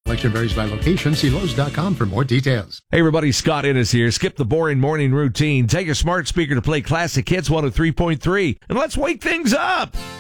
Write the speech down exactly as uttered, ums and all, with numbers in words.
Selection varies by location. See Lowe's dot com for more details. Hey everybody, Scott Innes here. Skip the boring morning routine. Take a smart speaker to play classic hits one oh three point three, and let's wake things up.